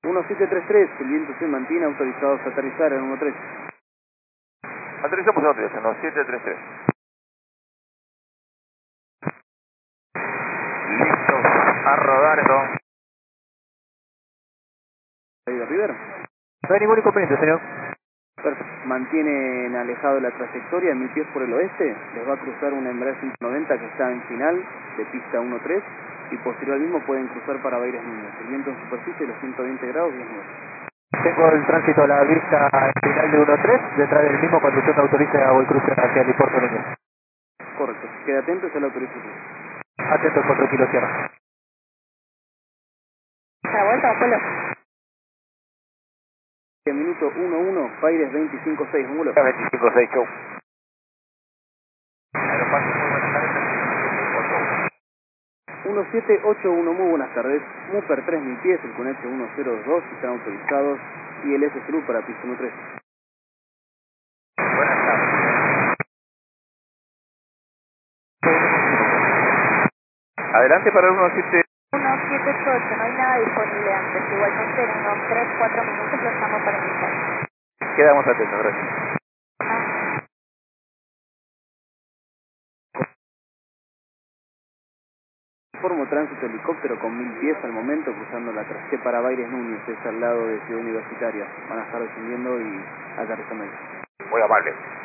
1733, el viento se mantiene, autorizados a aterrizar en 13. Aterrizamos en 13, 1733. Listo, a rodar entonces. River. No hay ningún inconveniente, señor. Perfecto. Mantienen alejado la trayectoria, en 1000 pies por el oeste, les va a cruzar una Embraer 190 que está en final de pista 1-3 y posterior al mismo pueden cruzar para Baires Núñez. El viento en superficie, los 120 grados, 10 nudos. Tengo el tránsito a la vista final de 1-3, detrás del mismo cuando usted autorice hago el cruce hacia el puerto Núñez. Correcto, quede atento, se lo autorizo. Atento al 4 kilo Sierra. ¿A la vuelta, Apolo? Minuto 1-1, Baires 25-6, ángulo. 25-6, show. Aeropuerto, muy buenas tardes. 1781, muy buenas tardes. Muper 3000 pies, el Conete 102 están autorizados y el S Club para pista 13. Buenas tardes. Adelante para el 17. 1788, no hay nada disponible antes. Igualmente en unos 3-4 minutos lo estamos para iniciar. Quedamos atentos, gracias. Formo tránsito helicóptero con 1000 pies al momento cruzando la tracé para Baires Núñez, es al lado de Ciudad Universitaria. Van a estar descendiendo y aterrizando ahí. Muy amable.